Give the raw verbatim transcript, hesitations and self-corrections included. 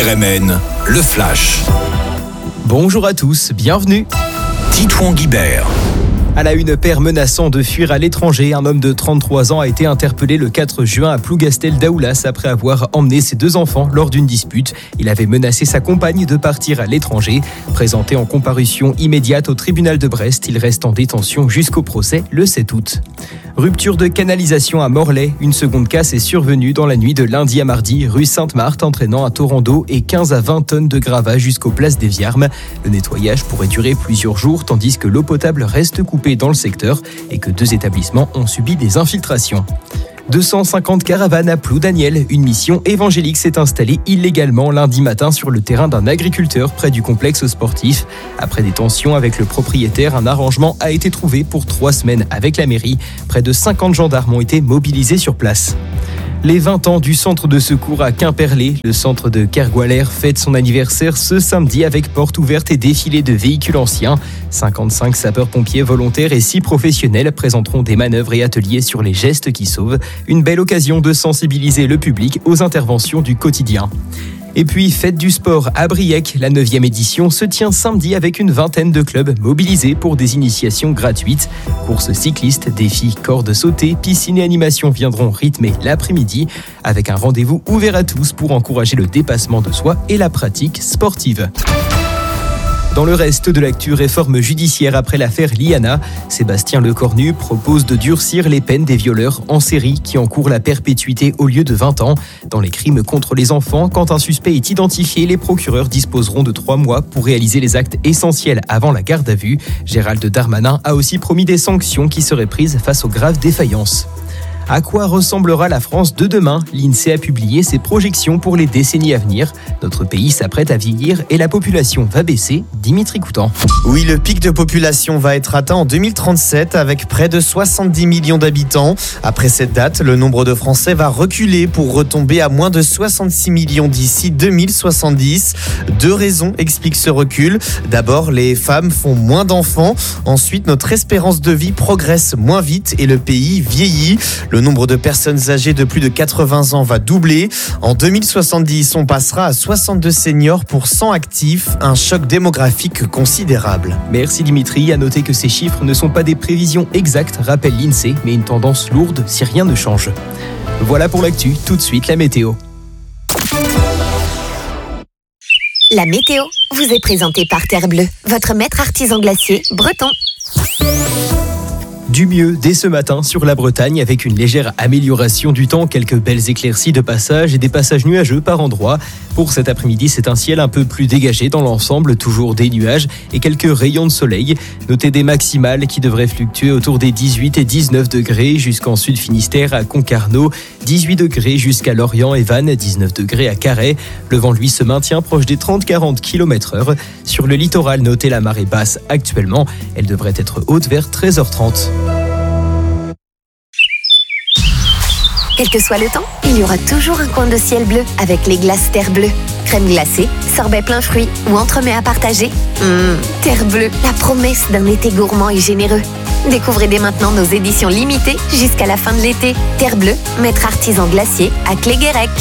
R M N, le Flash. Bonjour à tous, bienvenue. Titouan Guibert. À la une, père menaçant de fuir à l'étranger, un homme de trente-trois ans a été interpellé le quatre juin à Plougastel-Daoulas après avoir emmené ses deux enfants lors d'une dispute. Il avait menacé sa compagne de partir à l'étranger. Présenté en comparution immédiate au tribunal de Brest, il reste en détention jusqu'au procès le sept août. Rupture de canalisation à Morlaix. Une seconde casse est survenue dans la nuit de lundi à mardi, rue Sainte-Marthe, entraînant un torrent d'eau et quinze à vingt tonnes de gravats jusqu'aux places des Viarmes. Le nettoyage pourrait durer plusieurs jours, tandis que l'eau potable reste coupée dans le secteur et que deux établissements ont subi des infiltrations. deux cent cinquante caravanes à Ploudaniel. Une mission évangélique s'est installée illégalement lundi matin sur le terrain d'un agriculteur près du complexe sportif. Après des tensions avec le propriétaire, un arrangement a été trouvé pour trois semaines avec la mairie. Près de cinquante gendarmes ont été mobilisés sur place. Les vingt ans du centre de secours à Quimperlé. Le centre de Kergualer fête son anniversaire ce samedi avec porte ouverte et défilé de véhicules anciens. cinquante-cinq sapeurs-pompiers volontaires et six professionnels présenteront des manœuvres et ateliers sur les gestes qui sauvent. Une belle occasion de sensibiliser le public aux interventions du quotidien. Et puis, fête du sport à Briec. La neuvième édition se tient samedi avec une vingtaine de clubs mobilisés pour des initiations gratuites. Courses cyclistes, défis, cordes sautées, piscine et animation viendront rythmer l'après-midi avec un rendez-vous ouvert à tous pour encourager le dépassement de soi et la pratique sportive. Dans le reste de l'actu, réforme judiciaire après l'affaire Liana, Sébastien Lecornu propose de durcir les peines des violeurs en série qui encourent la perpétuité au lieu de vingt ans. Dans les crimes contre les enfants, quand un suspect est identifié, les procureurs disposeront de trois mois pour réaliser les actes essentiels avant la garde à vue. Gérald Darmanin a aussi promis des sanctions qui seraient prises face aux graves défaillances. À quoi ressemblera la France de demain ? L'INSEE a publié ses projections pour les décennies à venir. Notre pays s'apprête à vieillir et la population va baisser. Dimitri Coutan. Oui, le pic de population va être atteint en deux mille trente-sept avec près de soixante-dix millions d'habitants. Après cette date, le nombre de Français va reculer pour retomber à moins de soixante-six millions d'ici deux mille soixante-dix. Deux raisons expliquent ce recul. D'abord, les femmes font moins d'enfants. Ensuite, notre espérance de vie progresse moins vite et le pays vieillit. Le nombre de personnes âgées de plus de quatre-vingts ans va doubler. En deux mille soixante-dix, on passera à soixante-deux seniors pour cent actifs, un choc démographique considérable. Merci Dimitri. À noter que ces chiffres ne sont pas des prévisions exactes, rappelle l'INSEE, mais une tendance lourde si rien ne change. Voilà pour l'actu, tout de suite la météo. La météo vous est présentée par Terre Bleue, votre maître artisan glacier breton. Du mieux dès ce matin sur la Bretagne avec une légère amélioration du temps, quelques belles éclaircies de passage et des passages nuageux par endroits. Pour cet après-midi, c'est un ciel un peu plus dégagé dans l'ensemble, toujours des nuages et quelques rayons de soleil. Notez des maximales qui devraient fluctuer autour des dix-huit et dix-neuf degrés jusqu'en Sud Finistère à Concarneau, dix-huit degrés jusqu'à Lorient et Vannes, dix-neuf degrés à Carhaix. Le vent, lui, se maintient proche des trente à quarante kilomètres heure. Sur le littoral, notez la marée basse actuellement. Elle devrait être haute vers treize heures trente. Quel que soit le temps, il y aura toujours un coin de ciel bleu avec les glaces Terre Bleue. Crème glacée, sorbet plein fruits ou entremets à partager. Mmh, Terre Bleue, la promesse d'un été gourmand et généreux. Découvrez dès maintenant nos éditions limitées jusqu'à la fin de l'été. Terre Bleue, maître artisan glacier à Cléguérec.